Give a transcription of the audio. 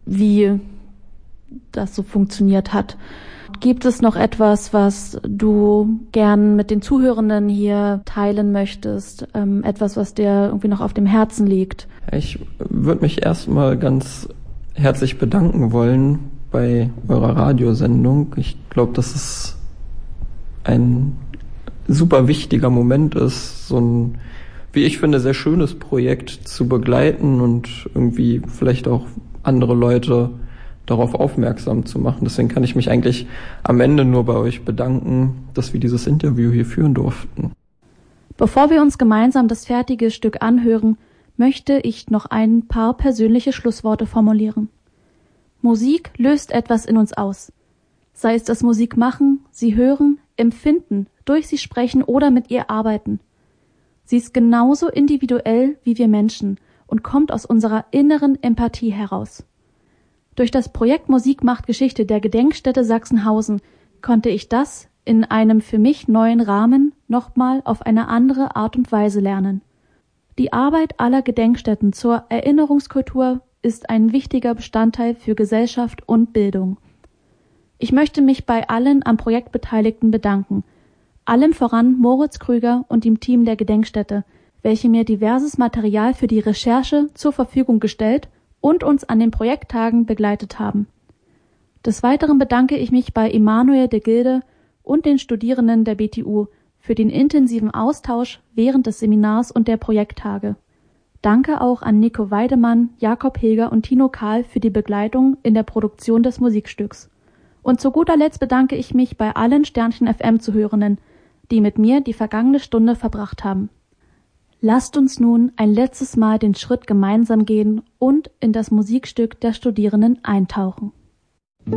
wie das so funktioniert hat. Gibt es noch etwas, was du gern mit den Zuhörenden hier teilen möchtest? Etwas, was dir irgendwie noch auf dem Herzen liegt? Ich würde mich erstmal ganz herzlich bedanken wollen bei eurer Radiosendung. Ich glaube, dass es ein super wichtiger Moment ist, so ein, wie ich finde, sehr schönes Projekt zu begleiten und irgendwie vielleicht auch andere Leute darauf aufmerksam zu machen. Deswegen kann ich mich eigentlich am Ende nur bei euch bedanken, dass wir dieses Interview hier führen durften. Bevor wir uns gemeinsam das fertige Stück anhören, möchte ich noch ein paar persönliche Schlussworte formulieren. Musik löst etwas in uns aus. Sei es das Musik machen, sie hören, empfinden, durch sie sprechen oder mit ihr arbeiten. Sie ist genauso individuell wie wir Menschen und kommt aus unserer inneren Empathie heraus. Durch das Projekt Musik macht Geschichte der Gedenkstätte Sachsenhausen konnte ich das in einem für mich neuen Rahmen nochmal auf eine andere Art und Weise lernen. Die Arbeit aller Gedenkstätten zur Erinnerungskultur ist ein wichtiger Bestandteil für Gesellschaft und Bildung. Ich möchte mich bei allen am Projekt Beteiligten bedanken, allem voran Moritz Krüger und dem Team der Gedenkstätte, welche mir diverses Material für die Recherche zur Verfügung gestellt und uns an den Projekttagen begleitet haben. Des Weiteren bedanke ich mich bei Emanuel de Gilde und den Studierenden der BTU für den intensiven Austausch während des Seminars und der Projekttage. Danke auch an Nico Weidemann, Jakob Hilger und Tino Kahl für die Begleitung in der Produktion des Musikstücks. Und zu guter Letzt bedanke ich mich bei allen Sternchen FM Zuhörenden, die mit mir die vergangene Stunde verbracht haben. Lasst uns nun ein letztes Mal den Schritt gemeinsam gehen und in das Musikstück der Studierenden eintauchen.